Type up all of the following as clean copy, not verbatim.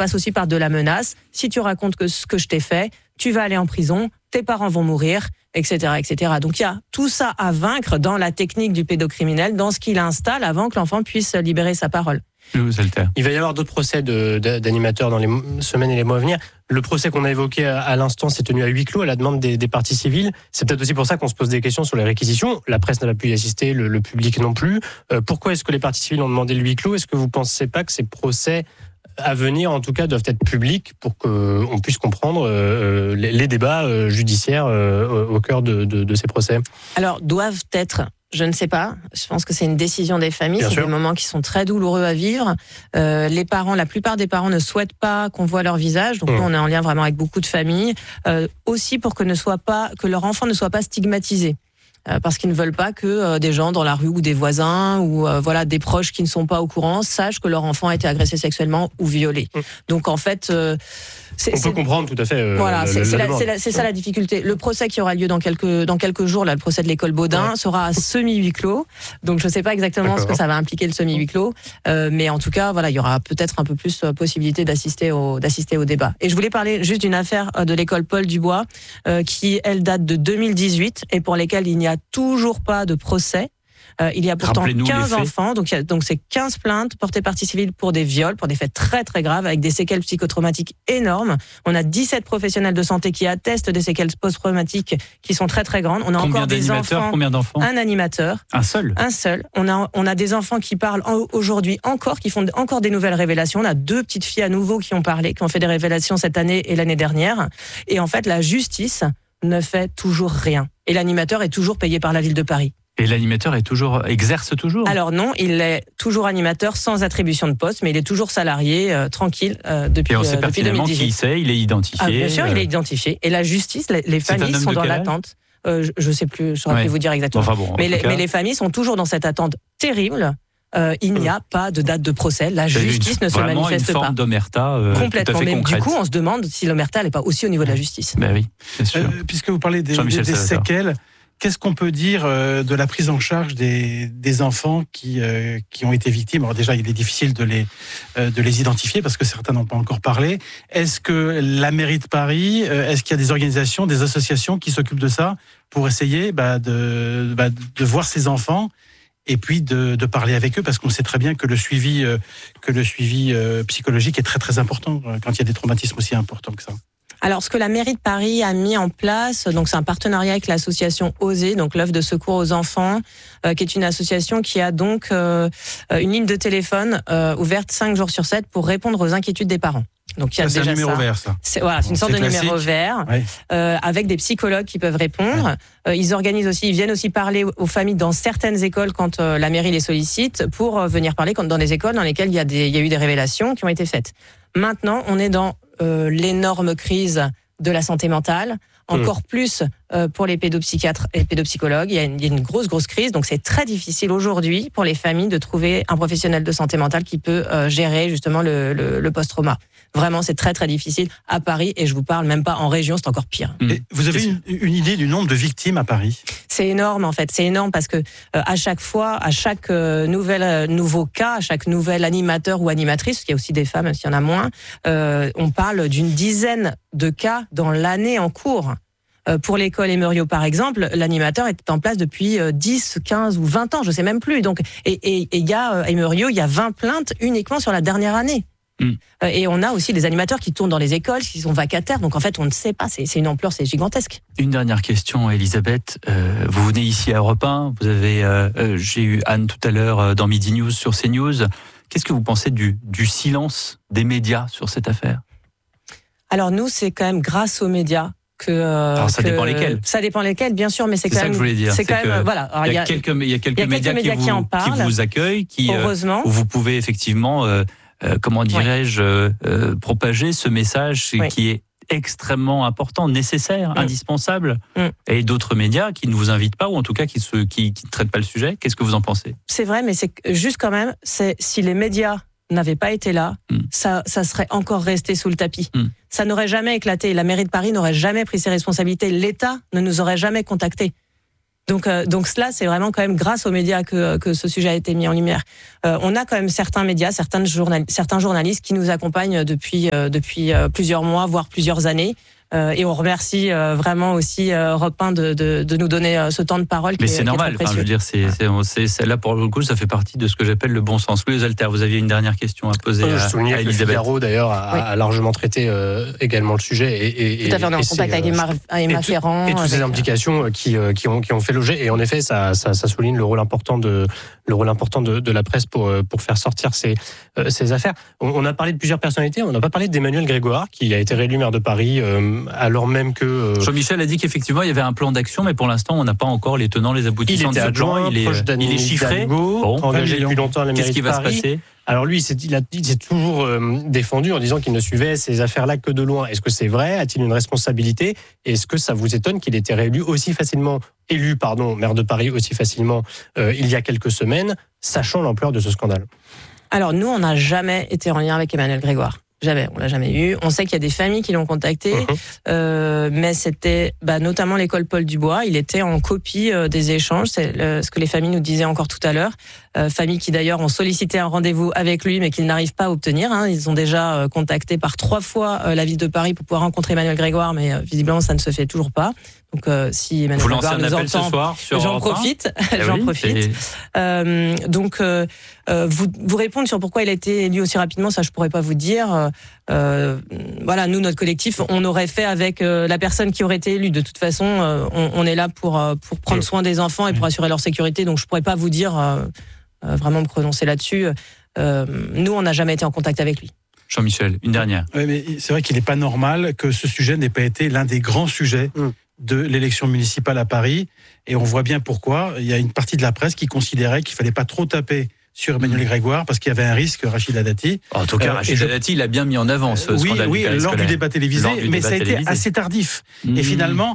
passe aussi par de la menace. Si tu racontes ce que je t'ai fait, tu vas aller en prison, tes parents vont mourir, etc., etc. Donc il y a tout ça à vaincre dans la technique du pédocriminel, dans ce qu'il installe avant que l'enfant puisse libérer sa parole. Il va y avoir d'autres procès d'animateurs dans les semaines et les mois à venir. Le procès qu'on a évoqué à l'instant s'est tenu à huis clos à la demande des parties civiles. C'est peut-être aussi pour ça qu'on se pose des questions sur les réquisitions. La presse n'a pas pu y assister, le public non plus. Pourquoi est-ce que les parties civiles ont demandé le huis clos ? Est-ce que vous ne pensez pas que ces procès à venir, en tout cas, doivent être publics pour qu'on puisse comprendre les débats judiciaires au cœur de ces procès ? Alors, doivent être... Je ne sais pas. Je pense que c'est une décision des familles. Bien c'est sûr. Des moments qui sont très douloureux à vivre. Les parents, la plupart des parents ne souhaitent pas qu'on voit leur visage. Donc, nous, on est en lien vraiment avec beaucoup de familles. Aussi pour que leur enfant ne soit pas stigmatisé. Parce qu'ils ne veulent pas que des gens dans la rue ou des voisins ou des proches qui ne sont pas au courant sachent que leur enfant a été agressé sexuellement ou violé. Donc en fait, on peut comprendre tout à fait. C'est ça la difficulté. Le procès qui aura lieu dans quelques jours, là, le procès de l'école Baudin, sera à semi-huis clos. Donc je ne sais pas exactement ce que ça va impliquer le semi-huis clos, mais en tout cas, il y aura peut-être un peu plus possibilité d'assister au débat. Et je voulais parler juste d'une affaire de l'école Paul Dubois qui, elle, date de 2018 et pour lesquelles il n'y a toujours pas de procès. Il y a pourtant 15 enfants, donc c'est 15 plaintes portées partie civile pour des viols, pour des faits très très graves, avec des séquelles psychotraumatiques énormes. On a 17 professionnels de santé qui attestent des séquelles post-traumatiques qui sont très très grandes. On a encore des enfants. Combien d'enfants ? Un animateur. Un seul. On a des enfants qui parlent aujourd'hui encore, qui font encore des nouvelles révélations. On a 2 petites filles à nouveau qui ont parlé, qui ont fait des révélations cette année et l'année dernière. Et en fait, la justice ne fait toujours rien. Et l'animateur est toujours payé par la ville de Paris. Et l'animateur exerce toujours ? Alors non, il est toujours animateur sans attribution de poste, mais il est toujours salarié, tranquille, depuis 2018. Et on sait pertinemment qui c'est, il est identifié. Bien sûr, il est identifié. Et la justice, les familles sont dans l'attente. Je ne sais plus, je saurais plus vous dire exactement. Mais les familles sont toujours dans cette attente terrible. Il n'y a pas de date de procès. La justice ne se manifeste pas. Une forme d'omerta complètement. tout à fait mais concrète. Du coup, on se demande si l'omerta n'est pas aussi au niveau de la justice. Ben oui, c'est sûr. Puisque vous parlez des séquelles, qu'est-ce qu'on peut dire de la prise en charge des enfants qui ont été victimes ? Alors déjà, il est difficile de les identifier parce que certains n'ont pas encore parlé. Est-ce que la mairie de Paris, est-ce qu'il y a des organisations, des associations qui s'occupent de ça pour essayer de voir ces enfants et puis de parler avec eux, parce qu'on sait très bien que le suivi psychologique est très très important quand il y a des traumatismes aussi importants que ça. Alors, ce que la mairie de Paris a mis en place, donc c'est un partenariat avec l'association OSER, donc l'œuvre de secours aux enfants, qui est une association qui a donc une ligne de téléphone ouverte 5 jours sur 7 pour répondre aux inquiétudes des parents. Donc il y a c'est déjà un numéro vert, ça. C'est une sorte de classique. numéro vert, avec des psychologues qui peuvent répondre. Ils viennent aussi parler aux familles dans certaines écoles quand la mairie les sollicite pour venir parler dans des écoles dans lesquelles il y a eu des révélations qui ont été faites. Maintenant, on est dans l'énorme crise de la santé mentale, encore plus pour les pédopsychiatres et pédopsychologues. Il y a une grosse crise, donc c'est très difficile aujourd'hui pour les familles de trouver un professionnel de santé mentale qui peut gérer justement le post-trauma. Vraiment, c'est très très difficile à Paris, et je vous parle même pas en région, c'est encore pire. Et vous avez une idée du nombre de victimes à Paris ? C'est énorme en fait, c'est énorme parce que à chaque fois, à chaque nouveau cas, à chaque nouvel animateur ou animatrice, parce qu'il y a aussi des femmes, même s'il y en a moins, on parle d'une dizaine de cas dans l'année en cours. Pour l'école Emerio, par exemple, l'animateur est en place depuis 10, 15 ou 20 ans, je sais même plus. Donc, et il y a à Emerio, il y a 20 plaintes uniquement sur la dernière année. Et on a aussi des animateurs qui tournent dans les écoles, qui sont vacataires. Donc en fait, on ne sait pas. C'est une ampleur, c'est gigantesque. Une dernière question, Elisabeth. Vous venez ici à Europe 1. J'ai eu Anne tout à l'heure dans Midi News sur CNews. Qu'est-ce que vous pensez du silence des médias sur cette affaire ? Alors nous, c'est quand même grâce aux médias. Alors ça dépend lesquels. Ça dépend lesquels, bien sûr, mais c'est quand même. C'est ça que je voulais dire. C'est quand même, voilà. Alors, il y a quelques médias qui en parlent, qui vous accueillent, heureusement. où vous pouvez effectivement, propager ce message qui est extrêmement important, nécessaire, indispensable, et d'autres médias qui ne vous invitent pas, ou en tout cas qui ne traitent pas le sujet. Qu'est-ce que vous en pensez ? C'est vrai, mais c'est juste quand même, si les médias n'avait pas été là, ça serait encore resté sous le tapis. Ça n'aurait jamais éclaté. La mairie de Paris n'aurait jamais pris ses responsabilités. L'État ne nous aurait jamais contactés. Donc cela, c'est vraiment quand même grâce aux médias que ce sujet a été mis en lumière. On a quand même certains médias, certains journalistes qui nous accompagnent depuis plusieurs mois, voire plusieurs années. Et on remercie vraiment aussi Europe 1 de nous donner ce temps de parole. Mais c'est normal. Enfin, je veux dire, c'est là pour le coup, ça fait partie de ce que j'appelle le bon sens. Louis Alter, vous aviez une dernière question à poser à Elisabeth. Le Figaro d'ailleurs a largement traité également le sujet. Et tout à fait, on est en contact avec Emma Ferrand. Et toutes ces implications qui ont fait l'objet. Et en effet, ça souligne le rôle important de la presse pour faire sortir ces affaires. On a parlé de plusieurs personnalités. On n'a pas parlé d'Emmanuel Grégoire, qui a été réélu maire de Paris. Alors même que Jean-Michel a dit qu'effectivement il y avait un plan d'action, mais pour l'instant on n'a pas encore les tenants, les aboutissants de ce plan. Il est chiffré, engagé depuis longtemps à la mairie de Paris. Qu'est-ce qui va se passer ? Alors lui, il s'est toujours défendu en disant qu'il ne suivait ces affaires-là que de loin. Est-ce que c'est vrai ? A-t-il une responsabilité ? Est-ce que ça vous étonne qu'il ait été élu maire de Paris aussi facilement il y a quelques semaines, sachant l'ampleur de ce scandale ? Alors nous, on n'a jamais été en lien avec Emmanuel Grégoire. Jamais, on l'a jamais eu. On sait qu'il y a des familles qui l'ont contacté, mais c'était notamment l'école Paul Dubois. Il était en copie des échanges, c'est ce que les familles nous disaient encore tout à l'heure. Familles qui d'ailleurs ont sollicité un rendez-vous avec lui, mais qu'ils n'arrivent pas à obtenir. Ils ont déjà contacté par 3 fois la ville de Paris pour pouvoir rencontrer Emmanuel Grégoire, mais visiblement ça ne se fait toujours pas. Donc si Emmanuel Grégoire nous entend, ce soir sur j'en profite. Donc vous répondre sur pourquoi il a été élu aussi rapidement, ça je pourrais pas vous dire. Voilà, nous notre collectif, on aurait fait avec la personne qui aurait été élue. De toute façon, on est là pour prendre soin des enfants et pour assurer leur sécurité. Donc je pourrais pas vous dire vraiment me prononcer là-dessus. Nous, on n'a jamais été en contact avec lui. Jean-Michel, une dernière. Oui, mais c'est vrai qu'il n'est pas normal que ce sujet n'ait pas été l'un des grands sujets de l'élection municipale à Paris. Et on voit bien pourquoi. Il y a une partie de la presse qui considérait qu'il ne fallait pas trop taper sur Emmanuel Grégoire parce qu'il y avait un risque, Rachida Dati. En tout cas, Rachida Dati, il a bien mis en avant ce scandale. Oui, lors du débat télévisé, mais ça a été assez tardif. Et finalement,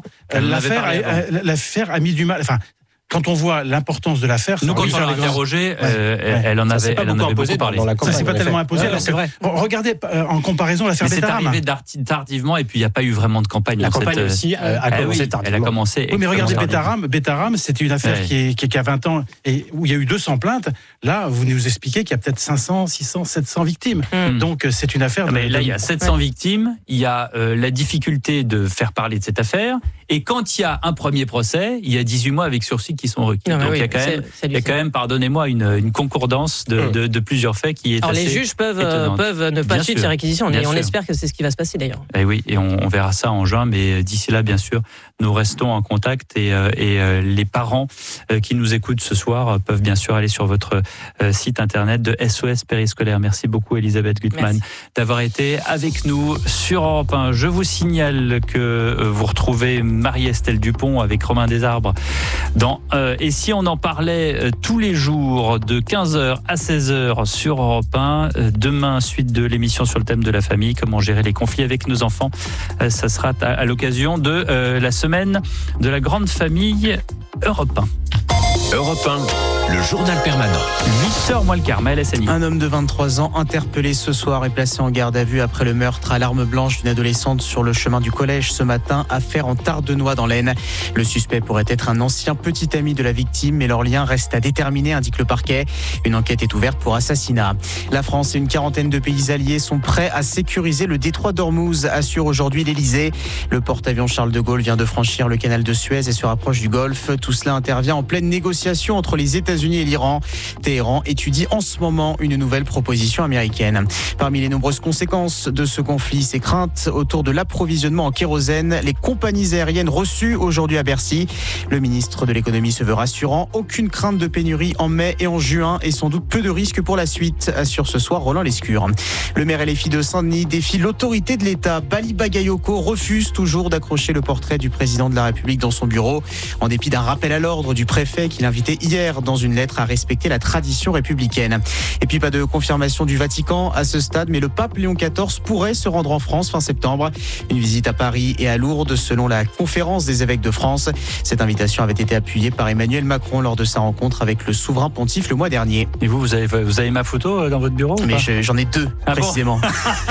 l'affaire a mis du mal. Enfin, quand on voit l'importance de l'affaire, nous, quand on l'a interrogée, elle en avait beaucoup parlé. Ça s'est pas tellement imposé. C'est vrai. Regardez en comparaison l'affaire Betaram. C'est arrivé tardivement et puis il n'y a pas eu vraiment de campagne. La campagne aussi a commencé tardivement. Elle a commencé. Oui, mais regardez Betaram, c'était une affaire qui a 20 ans et où il y a eu 200 plaintes. Là, vous nous expliquez qu'il y a peut-être 500, 600, 700 victimes. Donc c'est une affaire. Mais là, il y a 700 victimes. Il y a la difficulté de faire parler de cette affaire. Et quand il y a un premier procès, il y a 18 mois avec sursis qui sont requis. Donc il y a quand même, pardonnez-moi, une concordance de plusieurs faits qui est Alors assez les juges peuvent ne pas suivre ces réquisitions. On espère que c'est ce qui va se passer d'ailleurs. Et oui, et on verra ça en juin. Mais d'ici là, bien sûr, nous restons en contact et les parents qui nous écoutent ce soir peuvent bien sûr aller sur votre site internet de SOS Périscolaire. Merci beaucoup Elisabeth Gutmann d'avoir été avec nous sur Europe 1. Je vous signale que vous retrouvez Marie-Estelle Dupont avec Romain Desarbres dans Et si on en parlait tous les jours de 15h à 16h sur Europe 1. Demain, suite de l'émission sur le thème de la famille, comment gérer les conflits avec nos enfants. Ça sera à l'occasion de la semaine de la grande famille Europe 1. Europe 1, le journal permanent. 8h moins le quart, Maël Hassani. Un homme de 23 ans interpellé ce soir est placé en garde à vue après le meurtre à l'arme blanche d'une adolescente sur le chemin du collège ce matin, affaire en Tardenois dans l'Aisne. Le suspect pourrait être un ancien petit ami de la victime, mais leur lien reste à déterminer, indique le parquet. Une enquête est ouverte pour assassinat. La France et une quarantaine de pays alliés sont prêts à sécuriser le détroit d'Ormuz, assure aujourd'hui l'Elysée. Le porte-avions Charles de Gaulle vient de franchir le canal de Suez et se rapproche du Golfe. Tout cela intervient en pleine négociation entre les États-Unis et l'Iran. Téhéran étudie en ce moment une nouvelle proposition américaine. Parmi les nombreuses conséquences de ce conflit, ces craintes autour de l'approvisionnement en kérosène. Les compagnies aériennes reçues aujourd'hui à Bercy. Le ministre de l'économie se veut rassurant. Aucune crainte de pénurie en mai et en juin et sans doute peu de risques pour la suite, assure ce soir Roland Lescure. Le maire et les filles de Saint-Denis défient l'autorité de l'État. Bali Bagayoko refuse toujours d'accrocher le portrait du président de la République dans son bureau, en dépit d'un rappel à l'ordre du préfet qui l'invitait hier dans une lettre à respecter la tradition républicaine. Et puis pas de confirmation du Vatican à ce stade, mais le pape Léon XIV pourrait se rendre en France fin septembre. Une visite à Paris et à Lourdes selon la conférence des évêques de France. Cette invitation avait été appuyée par Emmanuel Macron lors de sa rencontre avec le souverain pontife le mois dernier. Et vous avez ma photo dans votre bureau? Mais j'en ai deux, précisément.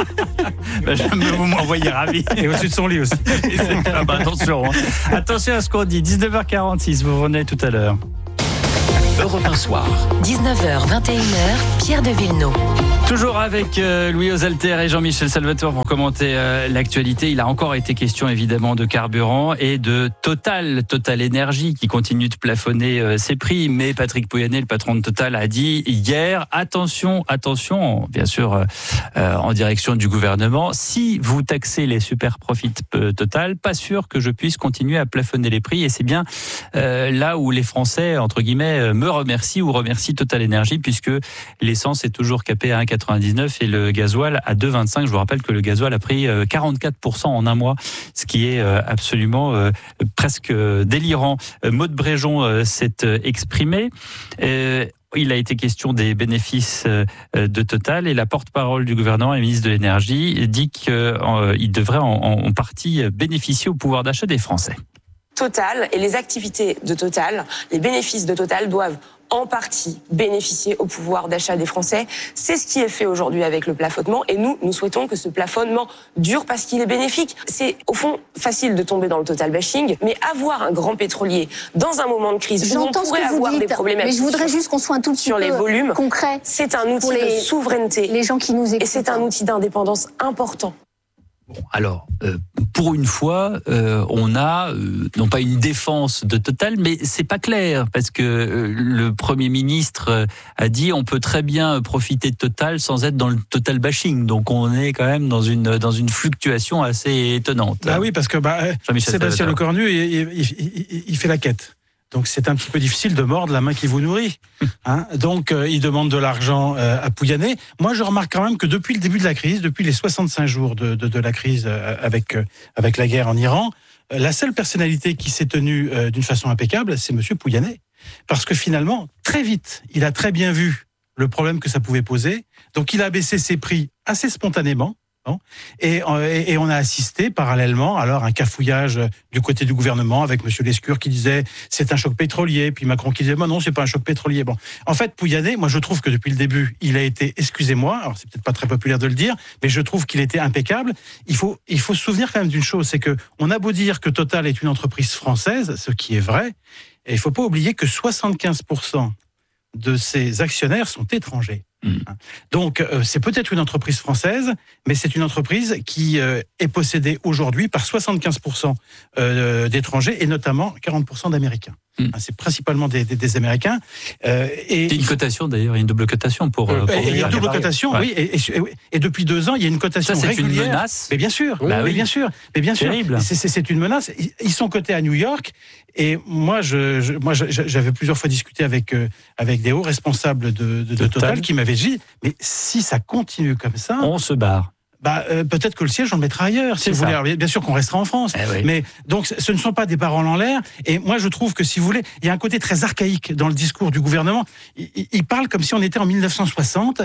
Vous m'envoyez ravi. Et au-dessus de son lit aussi. Attention, hein. Attention à ce qu'on dit. 19h46, vous revenez tout à l'heure. Europe 1 Soir. 19h, 21h, Pierre de Villeneuve. Toujours avec Louis Osalter et Jean-Michel Salvatore pour commenter l'actualité. Il a encore été question évidemment de carburant et de Total Énergie qui continue de plafonner ses prix. Mais Patrick Pouyanné, le patron de Total, a dit hier, attention, bien sûr en direction du gouvernement, si vous taxez les super profits Total, pas sûr que je puisse continuer à plafonner les prix. Et c'est bien là où les Français, entre guillemets, me remercient ou remercient Total Énergie, puisque l'essence est toujours capée à 1,99 et le gasoil à 2,25. Je vous rappelle que le gasoil a pris 44% en un mois, ce qui est absolument presque délirant. Maude Bréjon s'est exprimé. Il a été question des bénéfices de Total et la porte-parole du gouvernement et ministre de l'Énergie dit qu'il devrait en partie bénéficier au pouvoir d'achat des Français. Total et les activités de Total, les bénéfices de Total doivent en partie bénéficier au pouvoir d'achat des Français. C'est ce qui est fait aujourd'hui avec le plafonnement et nous souhaitons que ce plafonnement dure parce qu'il est bénéfique. C'est au fond facile de tomber dans le Total bashing, mais avoir un grand pétrolier dans un moment de crise où on pourrait avoir des problématiques, mais je voudrais juste qu'on soit un tout petit sur les volumes concret. C'est un outil de souveraineté. Les gens qui nous écoutent. Et c'est un outil d'indépendance important. Bon, alors, pour une fois, on a non pas une défense de Total, mais c'est pas clair parce que le Premier ministre a dit on peut très bien profiter de Total sans être dans le Total bashing. Donc on est quand même dans une fluctuation assez étonnante. Ah oui, parce que Sébastien Lecornu, il fait la quête. Donc c'est un petit peu difficile de mordre la main qui vous nourrit. Hein. Donc il demande de l'argent à Pouyanné. Moi je remarque quand même que depuis le début de la crise, depuis les 65 jours de la crise avec la guerre en Iran, la seule personnalité qui s'est tenue d'une façon impeccable, c'est Monsieur Pouyanné. Parce que finalement, très vite, il a très bien vu le problème que ça pouvait poser. Donc il a baissé ses prix assez spontanément. Et on a assisté parallèlement alors un cafouillage du côté du gouvernement avec Monsieur Lescure qui disait c'est un choc pétrolier, puis Macron qui disait non c'est pas un choc pétrolier. Bon, en fait Pouyanné, moi je trouve que depuis le début il a été, excusez-moi, alors c'est peut-être pas très populaire de le dire, mais je trouve qu'il était impeccable. Il faut se souvenir quand même d'une chose, c'est que on a beau dire que Total est une entreprise française, ce qui est vrai, et il faut pas oublier que 75% de ses actionnaires sont étrangers. Donc, c'est peut-être une entreprise française, mais c'est une entreprise qui est possédée aujourd'hui par 75% d'étrangers et notamment 40% d'Américains. C'est principalement des Américains. Et une cotation d'ailleurs, une double cotation pour il y a une double cotation, ouais. Oui. Et depuis 2 ans, il y a une cotation régulière. C'est une menace. Mais bien sûr, mais bien sûr. Terrible. C'est une menace. Ils sont cotés à New York. Et moi, j'avais plusieurs fois discuté avec des hauts responsables de Total qui m'avaient dit, mais si ça continue comme ça, on se barre. Peut-être que le siège on le mettra ailleurs si vous voulez. Alors, bien sûr qu'on restera en France, mais donc ce ne sont pas des paroles en l'air. Et moi je trouve que si vous voulez, il y a un côté très archaïque dans le discours du gouvernement. Il parle comme si on était en 1960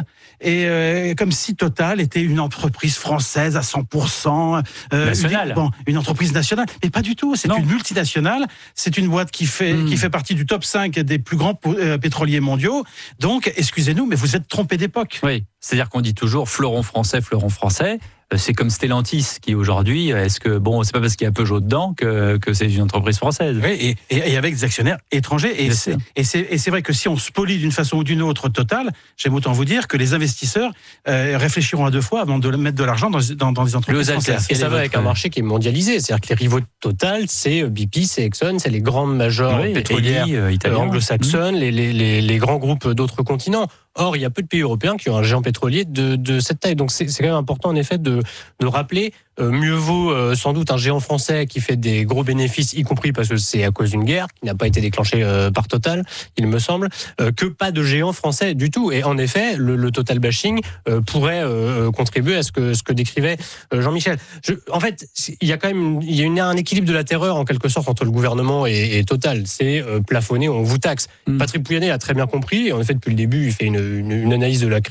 et comme si Total était une entreprise française à 100%, nationale. Une entreprise nationale, mais pas du tout. C'est une multinationale. C'est une boîte qui fait partie du top 5 des plus grands pétroliers mondiaux. Donc excusez-nous, mais vous êtes trompé d'époque. Oui. C'est-à-dire qu'on dit toujours fleuron français. C'est comme Stellantis qui aujourd'hui, est-ce que c'est pas parce qu'il y a Peugeot dedans que c'est une entreprise française. Oui, et avec des actionnaires étrangers. Et c'est vrai que si on spolie d'une façon ou d'une autre Total, j'aime autant vous dire que les investisseurs réfléchiront à 2 fois avant de mettre de l'argent dans des entreprises françaises. Et ça va avec un marché qui est mondialisé. C'est-à-dire que les rivaux de Total, c'est BP, c'est Exxon, c'est les grandes majors pétrolières anglo-saxonnes, les grands groupes d'autres continents. Or, il y a peu de pays européens qui ont un géant pétrolier de cette taille. Donc, c'est quand même important, en effet, de rappeler. Mieux vaut sans doute un géant français qui fait des gros bénéfices, y compris parce que c'est à cause d'une guerre qui n'a pas été déclenchée par Total, il me semble, que pas de géant français du tout. Et en effet, le Total bashing pourrait contribuer à ce que décrivait Jean-Michel. En fait, il y a quand même un équilibre de la terreur en quelque sorte entre le gouvernement et Total. C'est plafonné, on vous taxe. Patrick Pouyanné a très bien compris. Et en effet, depuis le début, il fait une analyse de la crise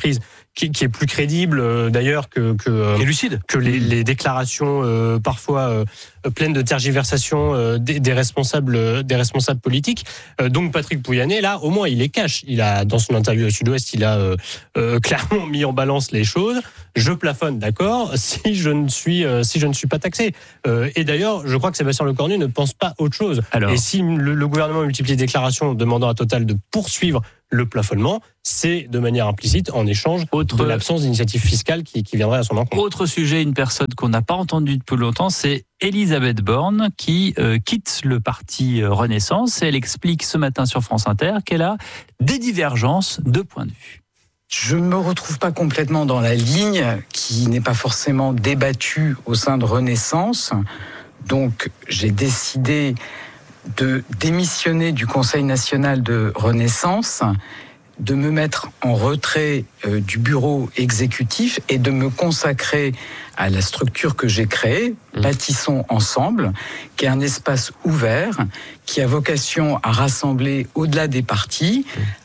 qui est plus crédible d'ailleurs que lucide, que les déclarations parfois pleines de tergiversations des responsables politiques. Donc Patrick Pouyanné, là, au moins, il est cash. Il a, dans son interview au Sud-Ouest, il a clairement mis en balance les choses. Je plafonne, d'accord, si je ne suis pas taxé. Et d'ailleurs, je crois que Sébastien Lecornu ne pense pas autre chose. Alors, et si le gouvernement multiplie les déclarations demandant à Total de poursuivre le plafonnement, c'est de manière implicite en échange de l'absence d'initiative fiscale qui viendrait à son encontre. Autre sujet, une personne qu'on n'a pas entendue depuis longtemps, c'est Elisabeth Borne qui quitte le parti Renaissance. Et elle explique ce matin sur France Inter qu'elle a des divergences de point de vue. Je ne me retrouve pas complètement dans la ligne qui n'est pas forcément débattue au sein de Renaissance. Donc j'ai décidé de démissionner du Conseil national de Renaissance, de me mettre en retrait du bureau exécutif et de me consacrer à la structure que j'ai créée, Bâtissons Ensemble, qui est un espace ouvert, qui a vocation à rassembler au-delà des partis,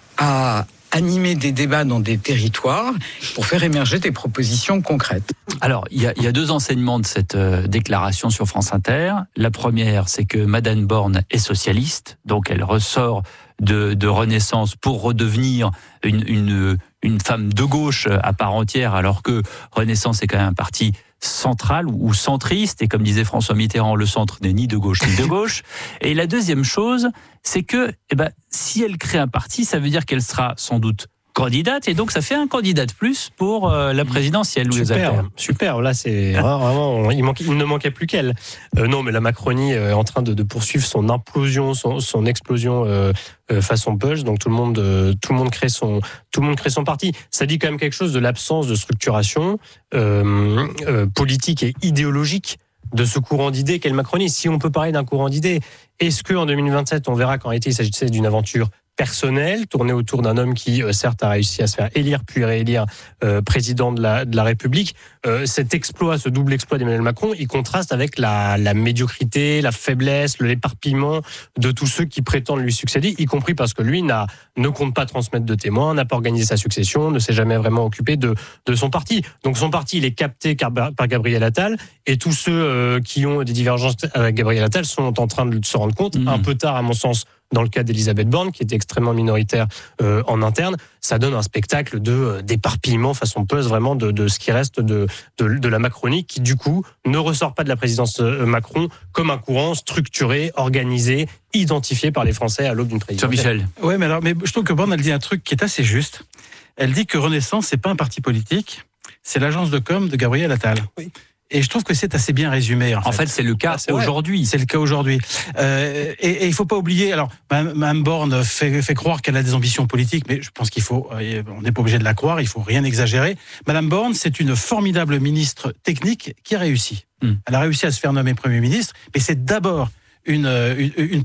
à animer des débats dans des territoires pour faire émerger des propositions concrètes. Alors, il y a deux enseignements de cette déclaration sur France Inter. La première, c'est que Madame Borne est socialiste, donc elle ressort de Renaissance pour redevenir une femme de gauche à part entière, alors que Renaissance est quand même un parti central ou centriste, et comme disait François Mitterrand, le centre n'est ni de gauche ni de gauche. Et la deuxième chose, c'est que si elle crée un parti, ça veut dire qu'elle sera sans doute candidate, et donc ça fait un candidat de plus pour la présidentielle. Super, là c'est vraiment, il ne manquait plus qu'elle. Non, mais la Macronie est en train de poursuivre son implosion, son explosion façon Pulse, donc tout le monde crée son parti. Ça dit quand même quelque chose de l'absence de structuration politique et idéologique de ce courant d'idées qu'est le macronisme. Si on peut parler d'un courant d'idées, est-ce qu'en 2027 on verra qu'en réalité il s'agissait d'une aventure personnel, tourné autour d'un homme qui, certes, a réussi à se faire élire puis réélire président de la République. Cet exploit, ce double exploit d'Emmanuel Macron, il contraste avec la médiocrité, la faiblesse, l'éparpillement de tous ceux qui prétendent lui succéder, y compris parce que lui ne compte pas transmettre de témoins, n'a pas organisé sa succession, ne s'est jamais vraiment occupé de son parti. Donc son parti, il est capté par Gabriel Attal, et tous ceux qui ont des divergences avec Gabriel Attal sont en train de se rendre compte, un peu tard à mon sens, dans le cas d'Elisabeth Borne, qui est extrêmement minoritaire en interne. Ça donne un spectacle d'éparpillement façon Pulse, vraiment de ce qui reste de la Macronie, qui du coup ne ressort pas de la présidence Macron comme un courant structuré, organisé, identifié par les Français à l'aube d'une présidence. Michel. Ouais, mais je trouve que Borne, elle dit un truc qui est assez juste. Elle dit que Renaissance, c'est pas un parti politique, c'est l'agence de com de Gabriel Attal. Oui. Et je trouve que c'est assez bien résumé. En fait, c'est le cas aujourd'hui. C'est le cas aujourd'hui. Et il faut pas oublier. Alors, Mme Borne fait croire qu'elle a des ambitions politiques, mais je pense on n'est pas obligé de la croire. Il faut rien exagérer. Mme Borne, c'est une formidable ministre technique qui a réussi. Elle a réussi à se faire nommer Premier ministre, mais c'est d'abord un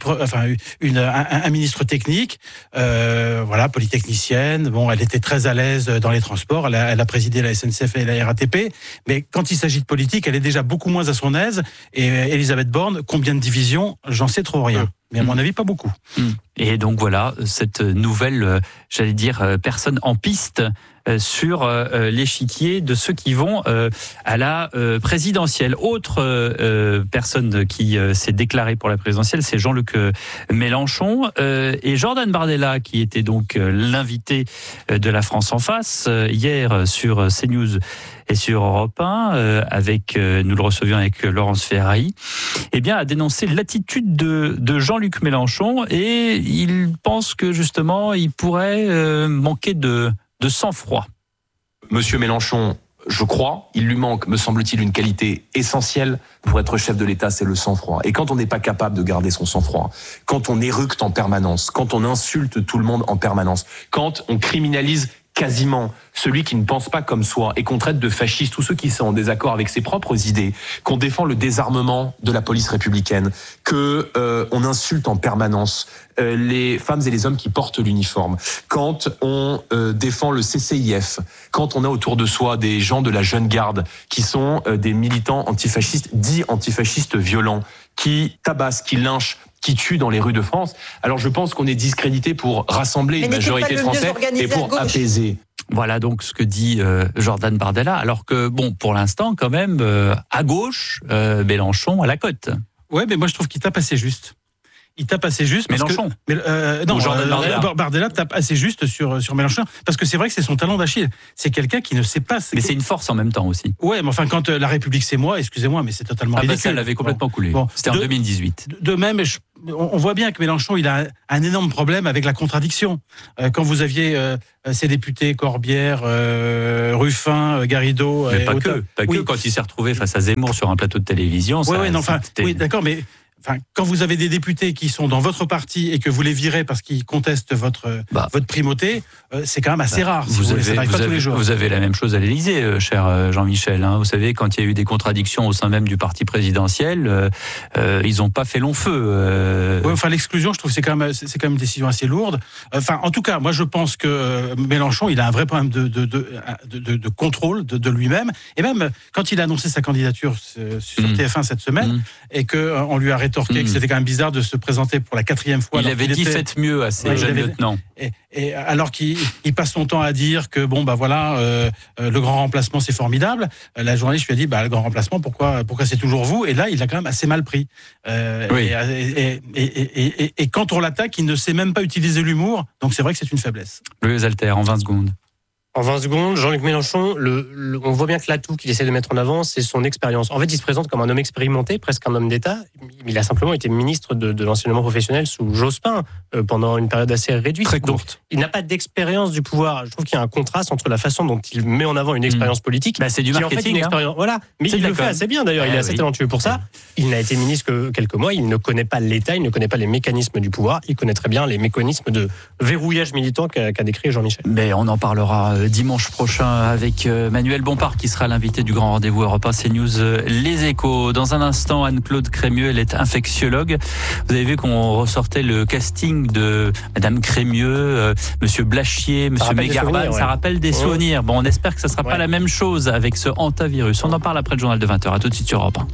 ministre technique, polytechnicienne. Bon, elle était très à l'aise dans les transports. Elle a présidé la SNCF et la RATP. Mais quand il s'agit de politique, elle est déjà beaucoup moins à son aise. Et Elisabeth Borne, combien de divisions ? J'en sais trop rien. Mais à mon avis, pas beaucoup. Et donc voilà, cette nouvelle, personne en piste sur l'échiquier de ceux qui vont à la présidentielle. Autre personne qui s'est déclarée pour la présidentielle, c'est Jean-Luc Mélenchon et Jordan Bardella, qui était donc l'invité de la France en face hier sur CNews et sur Europe 1, nous le recevions avec Laurence Ferrari, a dénoncé l'attitude de Jean-Luc Mélenchon, et il pense que justement il pourrait manquer de sang-froid. Monsieur Mélenchon, je crois, il lui manque, me semble-t-il, une qualité essentielle pour être chef de l'État, c'est le sang-froid. Et quand on n'est pas capable de garder son sang-froid, quand on éructe en permanence, quand on insulte tout le monde en permanence, quand on criminalise quasiment celui qui ne pense pas comme soi et qu'on traite de fasciste tous ceux qui sont en désaccord avec ses propres idées, qu'on défend le désarmement de la police républicaine, que on insulte en permanence les femmes et les hommes qui portent l'uniforme, quand on défend le CCIF, quand on a autour de soi des gens de la jeune garde qui sont des militants antifascistes, dits antifascistes violents, qui tabassent, qui lynchent, qui tuent dans les rues de France. Alors je pense qu'on est discrédité pour rassembler une majorité de Français et pour apaiser. Voilà donc ce que dit Jordan Bardella, alors que, bon, pour l'instant, quand même, à gauche, Mélenchon à la cote. Ouais, mais moi je trouve qu'il tape assez juste. Il tape assez juste. Mélenchon. Bardella tape assez juste sur Mélenchon, parce que c'est vrai que c'est son talon d'Achille. C'est quelqu'un qui ne sait pas. Mais c'est une force en même temps aussi. Ouais, mais enfin, quand La République c'est moi, excusez-moi, mais c'est totalement ridicule. Ça l'avait complètement coulé. Bon, c'était en 2018. De même, on voit bien que Mélenchon, il a un énorme problème avec la contradiction. Quand vous aviez ces députés Corbière, Ruffin, Garrido, mais pas que quand il s'est retrouvé face à Zemmour sur un plateau de télévision. Oui, d'accord, mais. Enfin, quand vous avez des députés qui sont dans votre parti et que vous les virez parce qu'ils contestent votre primauté, c'est quand même assez rare. Ça n'arrive pas tous les jours. Vous avez la même chose à l'Élysée, cher Jean-Michel. Vous savez, quand il y a eu des contradictions au sein même du parti présidentiel, ils n'ont pas fait long feu. L'exclusion, je trouve, c'est quand même une décision assez lourde. En tout cas, moi, je pense que Mélenchon, il a un vrai problème de contrôle de lui-même. Et même quand il a annoncé sa candidature sur TF1 cette semaine, et qu'on lui a rétorqué que c'était quand même bizarre de se présenter pour la 4e fois. Il avait dit faites mieux à ses jeunes lieutenants. Et alors qu'il passe son temps à dire que le grand remplacement c'est formidable, la journaliste lui a dit le grand remplacement pourquoi c'est toujours vous, et là il a quand même assez mal pris. Et quand on l'attaque, il ne sait même pas utiliser l'humour, donc c'est vrai que c'est une faiblesse. Louis Alter, en 20 secondes. En 20 secondes, Jean-Luc Mélenchon, on voit bien que l'atout qu'il essaie de mettre en avant, c'est son expérience. En fait, il se présente comme un homme expérimenté, presque un homme d'État. Il a simplement été ministre de l'enseignement professionnel sous Jospin pendant une période assez réduite. Très courte. Donc, il n'a pas d'expérience du pouvoir. Je trouve qu'il y a un contraste entre la façon dont il met en avant une expérience politique. C'est du marketing. Qui est en fait une expérience. Voilà. Mais il le fait assez bien d'ailleurs. Il est assez talentueux pour ça. Il n'a été ministre que quelques mois. Il ne connaît pas l'État. Il ne connaît pas les mécanismes du pouvoir. Il connaît très bien les mécanismes de verrouillage militant qu'a décrit Jean-Michel. Mais on en parlera dimanche prochain avec Manuel Bompard qui sera l'invité du grand rendez-vous Europe 1 CNews Les Échos. Dans un instant, Anne-Claude Crémieux, elle est infectiologue. Vous avez vu qu'on ressortait le casting de Madame Crémieux, Monsieur Blachier, Monsieur Mégarban. Ça rappelle des souvenirs. Bon, on espère que ça ne sera pas la même chose avec ce hantavirus. On en parle après le journal de 20h. À tout de suite sur Europe 1.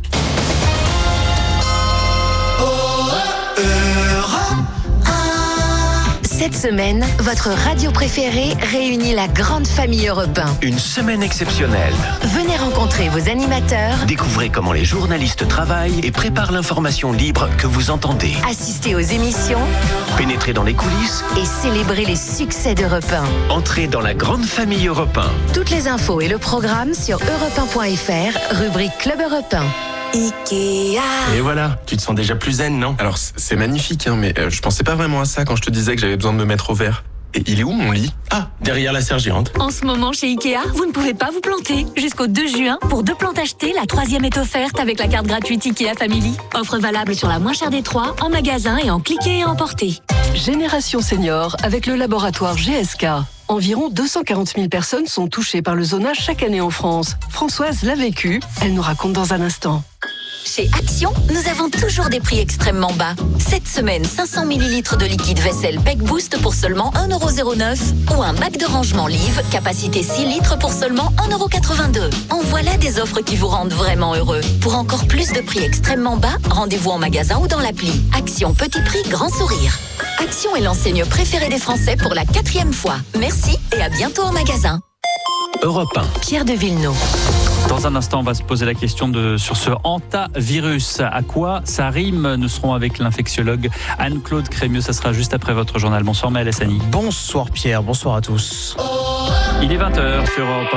Cette semaine, votre radio préférée réunit la grande famille Europe 1. Une semaine exceptionnelle. Venez rencontrer vos animateurs. Découvrez comment les journalistes travaillent et préparent l'information libre que vous entendez. Assistez aux émissions. Pénétrez dans les coulisses. Et célébrez les succès d'Europe 1. Entrez dans la grande famille Europe 1. Toutes les infos et le programme sur europe1.fr, rubrique Club Europe 1. Ikea. Et voilà, tu te sens déjà plus zen, non? Alors c'est magnifique, mais je pensais pas vraiment à ça quand je te disais que j'avais besoin de me mettre au vert. Et il est où mon lit? Ah, derrière la sergente. En ce moment chez Ikea, vous ne pouvez pas vous planter. Jusqu'au 2 juin, pour 2 plantes achetées, la 3e est offerte avec la carte gratuite Ikea Family. Offre valable sur la moins chère des 3, en magasin et en cliquer et emporter. Génération Senior avec le laboratoire GSK. Environ 240 000 personnes sont touchées par le zonage chaque année en France. Françoise l'a vécu, elle nous raconte dans un instant. Chez Action, nous avons toujours des prix extrêmement bas. Cette semaine, 500 ml de liquide vaisselle Peck Boost pour seulement 1,09 € ou un bac de rangement Live, capacité 6 litres pour seulement 1,82 €. En voilà des offres qui vous rendent vraiment heureux. Pour encore plus de prix extrêmement bas, rendez-vous en magasin ou dans l'appli. Action, petit prix, grand sourire. Action est l'enseigne préférée des Français pour la 4e fois. Merci et à bientôt en magasin. Europe 1. Pierre de Villeneuve. Dans un instant, on va se poser la question sur ce hantavirus. À quoi ça rime? Nous serons avec l'infectiologue Anne-Claude Crémieux. Ça sera juste après votre journal. Bonsoir Maël Hassani. Bonsoir Pierre, bonsoir à tous. Il est 20h sur Europe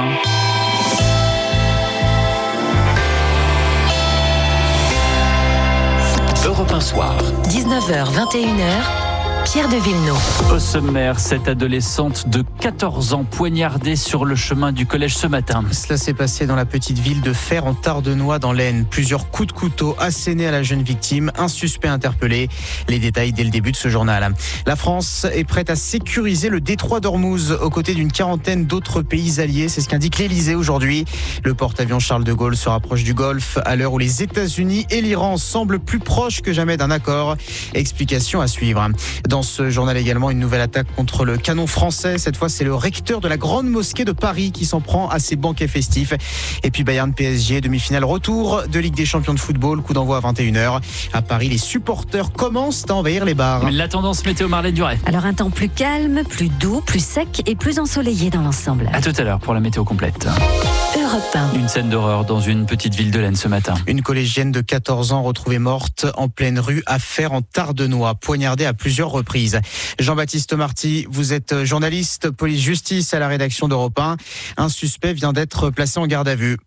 1. Europe 1 soir. 19h, 21h. Pierre de Villeneuve. Au sommaire, cette adolescente de 14 ans poignardée sur le chemin du collège ce matin. Cela s'est passé dans la petite ville de Fère en Tardenois dans l'Aisne. Plusieurs coups de couteau assénés à la jeune victime, un suspect interpellé. Les détails dès le début de ce journal. La France est prête à sécuriser le détroit d'Ormuz aux côtés d'une quarantaine d'autres pays alliés. C'est ce qu'indique l'Elysée aujourd'hui. Le porte-avions Charles de Gaulle se rapproche du Golfe à l'heure où les États-Unis et l'Iran semblent plus proches que jamais d'un accord. Explication à suivre. Dans ce journal également, une nouvelle attaque contre le canon français. Cette fois, c'est le recteur de la Grande Mosquée de Paris qui s'en prend à ses banquets festifs. Et puis Bayern PSG, demi-finale retour de Ligue des Champions de football, coup d'envoi à 21h. À Paris, les supporters commencent à envahir les bars. La tendance météo, Marlène Duret. Alors un temps plus calme, plus doux, plus sec et plus ensoleillé dans l'ensemble. À tout à l'heure pour la météo complète. Europe 1. Une scène d'horreur dans une petite ville de l'Aisne ce matin. Une collégienne de 14 ans retrouvée morte en pleine rue à Fère en Tardenois, poignardée à plusieurs reprises. Jean-Baptiste Marty, vous êtes journaliste police-justice à la rédaction d'Europe 1. Un suspect vient d'être placé en garde à vue.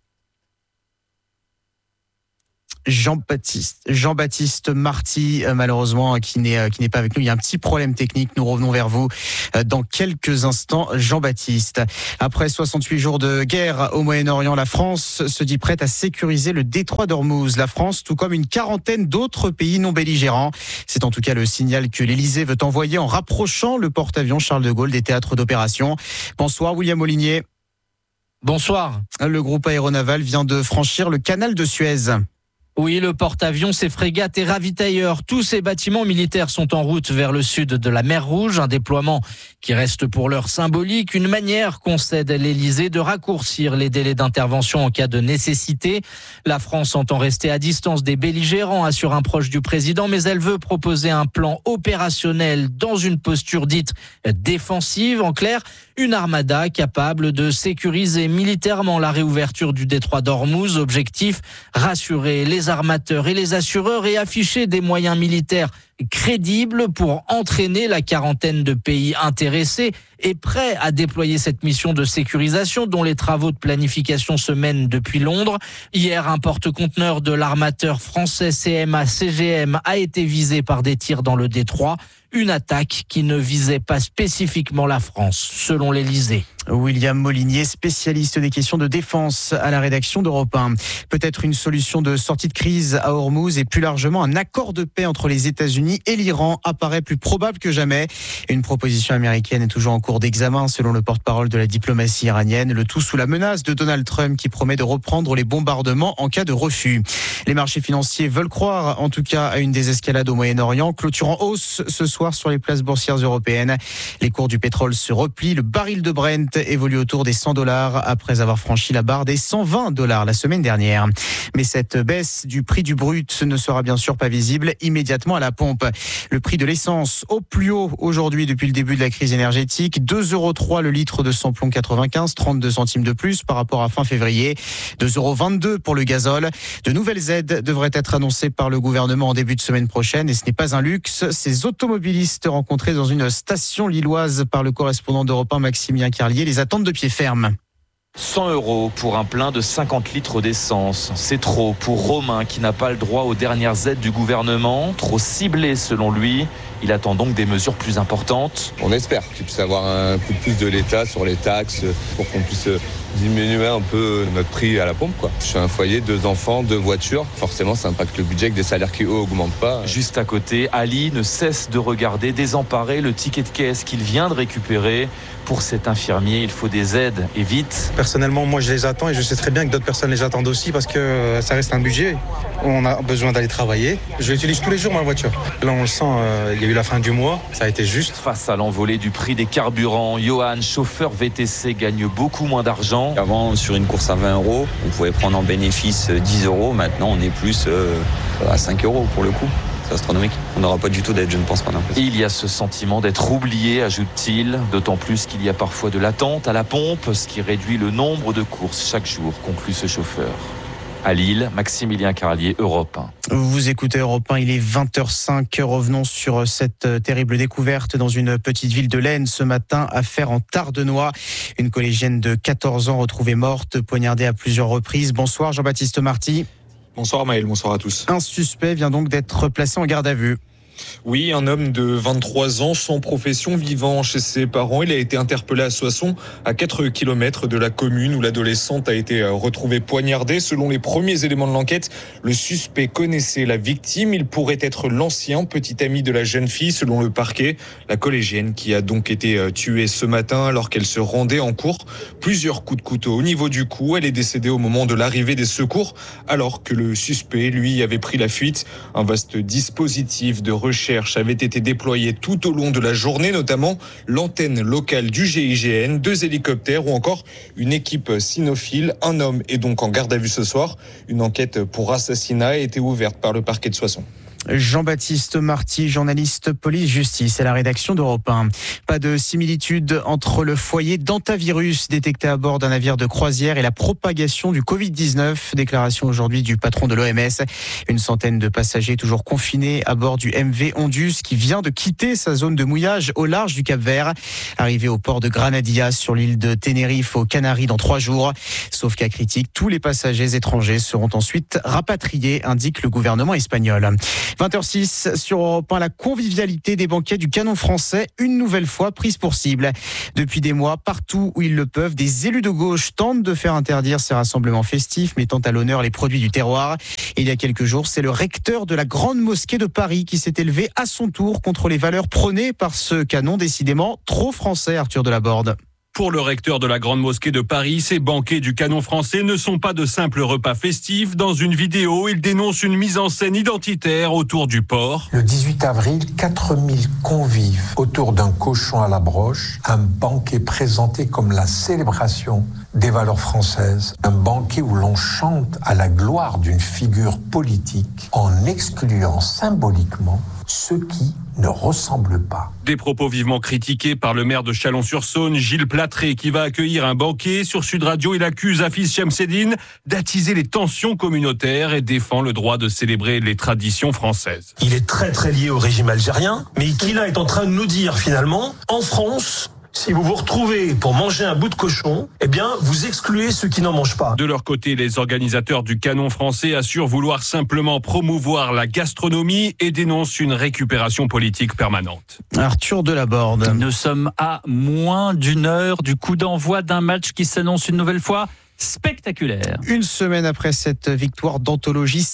Jean-Baptiste Marty, malheureusement, qui n'est pas avec nous. Il y a un petit problème technique. Nous revenons vers vous dans quelques instants. Jean-Baptiste. Après 68 jours de guerre au Moyen-Orient, la France se dit prête à sécuriser le détroit d'Ormuz. La France, tout comme une quarantaine d'autres pays non belligérants. C'est en tout cas le signal que l'Elysée veut envoyer en rapprochant le porte-avions Charles de Gaulle des théâtres d'opération. Bonsoir, William Molinier. Bonsoir. Le groupe aéronaval vient de franchir le canal de Suez. Oui, le porte-avions, ses frégates et ravitailleurs, tous ces bâtiments militaires sont en route vers le sud de la mer Rouge. Un déploiement qui reste pour l'heure symbolique, une manière concède à l'Elysée de raccourcir les délais d'intervention en cas de nécessité. La France entend rester à distance des belligérants, assure un proche du président, mais elle veut proposer un plan opérationnel dans une posture dite défensive. En clair, une armada capable de sécuriser militairement la réouverture du détroit d'Ormuz. Objectif, rassurer les armateurs et les assureurs et afficher des moyens militaires crédibles pour entraîner la quarantaine de pays intéressés et prêts à déployer cette mission de sécurisation dont les travaux de planification se mènent depuis Londres. Hier, un porte-conteneur de l'armateur français CMA-CGM a été visé par des tirs dans le détroit. Une attaque qui ne visait pas spécifiquement la France, selon l'Elysée. William Molinier, spécialiste des questions de défense à la rédaction d'Europe 1. Peut-être une solution de sortie de crise à Ormuz et plus largement un accord de paix entre les États-Unis et l'Iran apparaît plus probable que jamais. Une proposition américaine est toujours en cours d'examen selon le porte-parole de la diplomatie iranienne, le tout sous la menace de Donald Trump qui promet de reprendre les bombardements en cas de refus. Les marchés financiers veulent croire en tout cas à une désescalade au Moyen-Orient, clôturant hausse ce soir sur les places boursières européennes. Les cours du pétrole se replient, le baril de Brent évolue autour des $100 après avoir franchi la barre des $120 la semaine dernière. Mais cette baisse du prix du brut ne sera bien sûr pas visible immédiatement à la pompe. Le prix de l'essence au plus haut aujourd'hui depuis le début de la crise énergétique, 2,03 € le litre de samplon 95, 32 centimes de plus par rapport à fin février, 2,22 € pour le gazole. De nouvelles aides devraient être annoncées par le gouvernement en début de semaine prochaine et ce n'est pas un luxe. Ces automobilistes rencontrés dans une station lilloise par le correspondant d'Europe 1 Maximilien Carlier les attendent de pied ferme. 100 € pour un plein de 50 litres d'essence. C'est trop pour Romain qui n'a pas le droit aux dernières aides du gouvernement, trop ciblées selon lui. Il attend donc des mesures plus importantes. On espère qu'il puisse avoir un coup de pouce de l'État sur les taxes pour qu'on puisse diminuer un peu notre prix à la pompe, quoi. Je suis un foyer, 2 enfants, 2 voitures. Forcément, ça impacte le budget avec des salaires qui, eux, augmentent pas. Juste à côté, Ali ne cesse de regarder désemparé le ticket de caisse qu'il vient de récupérer. Pour cet infirmier, il faut des aides et vite. Personnellement, moi, je les attends et je sais très bien que d'autres personnes les attendent aussi parce que ça reste un budget. On a besoin d'aller travailler. Je l'utilise tous les jours, ma voiture. Là, on le sent, il y a eu la fin du mois, ça a été juste. Face à l'envolée du prix des carburants, Johan, chauffeur VTC, gagne beaucoup moins d'argent. Avant, sur une course à 20 €, on pouvait prendre en bénéfice 10 €. Maintenant, on est plus à 5 € pour le coup. C'est astronomique. On n'aura pas du tout d'aide, je ne pense pas. Il y a ce sentiment d'être oublié, ajoute-t-il, d'autant plus qu'il y a parfois de l'attente à la pompe, ce qui réduit le nombre de courses chaque jour, conclut ce chauffeur. À Lille, Maximilien Carlier, Europe 1. Vous écoutez Europe 1, il est 20h05. Revenons sur cette terrible découverte dans une petite ville de l'Aisne ce matin, affaire en Tardenois. Une collégienne de 14 ans retrouvée morte, poignardée à plusieurs reprises. Bonsoir Jean-Baptiste Marty. Bonsoir Maël, bonsoir à tous. Un suspect vient donc d'être placé en garde à vue. Oui, un homme de 23 ans, sans profession, vivant chez ses parents. Il a été interpellé à Soissons, à 4 km de la commune où l'adolescente a été retrouvée poignardée. Selon les premiers éléments de l'enquête, le suspect connaissait la victime. Il pourrait être l'ancien petit ami de la jeune fille, selon le parquet. La collégienne qui a donc été tuée ce matin alors qu'elle se rendait en cours. Plusieurs coups de couteau au niveau du cou. Elle est décédée au moment de l'arrivée des secours, alors que le suspect, lui, avait pris la fuite. Un vaste dispositif de recherche avaient été déployés tout au long de la journée, notamment l'antenne locale du GIGN, 2 hélicoptères ou encore une équipe cynophile. Un homme est donc en garde à vue ce soir. Une enquête pour assassinat a été ouverte par le parquet de Soissons. Jean-Baptiste Marty, journaliste police-justice à la rédaction d'Europe 1. Pas de similitude entre le foyer d'hantavirus détecté à bord d'un navire de croisière et la propagation du Covid-19. Déclaration aujourd'hui du patron de l'OMS. Une centaine de passagers toujours confinés à bord du MV Ondus qui vient de quitter sa zone de mouillage au large du Cap-Vert. Arrivé au port de Granadilla sur l'île de Tenerife aux Canaries dans 3 jours. Sauf cas critique, tous les passagers étrangers seront ensuite rapatriés, indique le gouvernement espagnol. 20h06 sur Europe 1, la convivialité des banquets du Canon français, une nouvelle fois prise pour cible. Depuis des mois, partout où ils le peuvent, des élus de gauche tentent de faire interdire ces rassemblements festifs, mettant à l'honneur les produits du terroir. Et il y a quelques jours, c'est le recteur de la Grande Mosquée de Paris qui s'est élevé à son tour contre les valeurs prônées par ce canon décidément trop français, Arthur Delaborde. Pour le recteur de la Grande Mosquée de Paris, ces banquets du Canon français ne sont pas de simples repas festifs. Dans une vidéo, il dénonce une mise en scène identitaire autour du porc. Le 18 avril, 4000 convives autour d'un cochon à la broche, un banquet présenté comme la célébration des valeurs françaises, un banquet où l'on chante à la gloire d'une figure politique en excluant symboliquement ceux qui ne ressemblent pas. Des propos vivement critiqués par le maire de Chalon-sur-Saône, Gilles Platré, qui va accueillir un banquet. Sur Sud Radio, il accuse Hafiz Chemseddine d'attiser les tensions communautaires et défend le droit de célébrer les traditions françaises. Il est très très lié au régime algérien, mais qui là est en train de nous dire finalement, en France, si vous vous retrouvez pour manger un bout de cochon, eh bien, vous excluez ceux qui n'en mangent pas. De leur côté, les organisateurs du Canon français assurent vouloir simplement promouvoir la gastronomie et dénoncent une récupération politique permanente. Arthur Delaborde. Nous sommes à moins d'une heure du coup d'envoi d'un match qui s'annonce une nouvelle fois spectaculaire. Une semaine après cette victoire d'anthologie,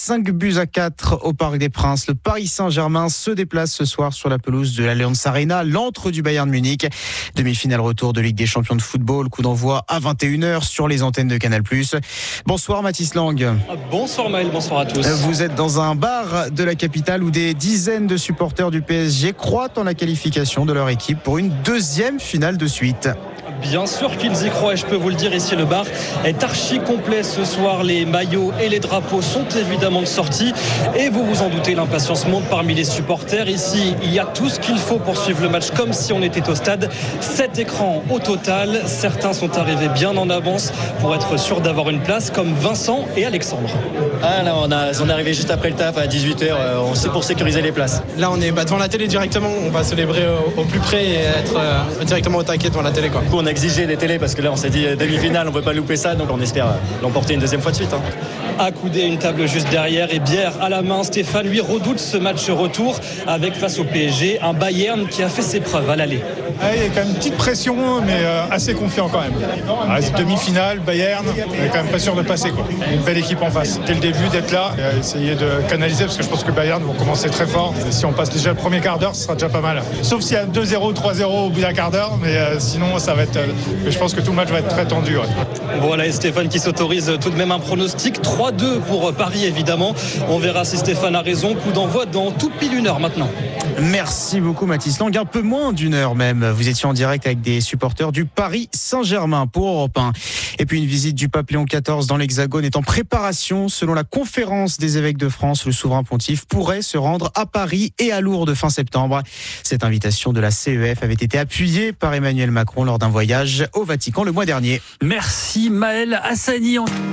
5-4 au Parc des Princes, le Paris Saint-Germain se déplace ce soir sur la pelouse de l'Allianz Arena, l'antre du Bayern Munich. Demi-finale retour de Ligue des Champions de football, coup d'envoi à 21h sur les antennes de Canal+. Bonsoir Mathis Lang. Bonsoir Maël, bonsoir à tous. Vous êtes dans un bar de la capitale où des dizaines de supporters du PSG croient en la qualification de leur équipe pour une deuxième finale de suite. Bien sûr qu'ils y croient et je peux vous le dire, ici le bar est archi complet ce soir. Les maillots et les drapeaux sont évidemment de sortie et vous vous en doutez, l'impatience monte parmi les supporters. Ici, il y a tout ce qu'il faut pour suivre le match comme si on était au stade. 7 écrans au total. Certains sont arrivés bien en avance pour être sûrs d'avoir une place, comme Vincent et Alexandre. Ah là, on est arrivé juste après le taf à 18h. On sait pour sécuriser les places. Là, on est devant la télé directement. On va célébrer au plus près et être directement au taquet devant la télé, quoi. On a exigé des télés parce que là on s'est dit demi-finale, on ne peut pas louper ça, donc on espère l'emporter une deuxième fois de suite. Accoudé à une table juste derrière et bière à la main, Stéphane lui redoute ce match retour avec face au PSG un Bayern qui a fait ses preuves à l'aller. Il y a quand même une petite pression, mais assez confiant quand même. Demi-finale, Bayern, on est quand même pas sûr de passer, quoi. Une belle équipe en face. Dès le début d'être là, essayer de canaliser parce que je pense que Bayern vont commencer très fort. Et si on passe déjà le premier quart d'heure, ce sera déjà pas mal. Sauf s'il y a 2-0, 3-0 au bout d'un quart d'heure, mais sinon ça va être. Je pense que tout le match va être très tendu. Ouais. Voilà, et Stéphane qui s'autorise tout de même un pronostic 3-2 pour Paris évidemment. On verra si Stéphane a raison. Coup d'envoi dans tout pile 1 heure maintenant. Merci beaucoup Mathis Lang, un peu moins d'1 heure même. Vous étiez en direct avec des supporters du Paris Saint-Germain pour Europe 1. Et puis une visite du pape Léon XIV dans l'Hexagone est en préparation. Selon la conférence des évêques de France, le souverain pontife pourrait se rendre à Paris et à Lourdes fin septembre. Cette invitation de la CEF avait été appuyée par Emmanuel Macron lors d'un voyage au Vatican le mois dernier. Merci Maël Hassani.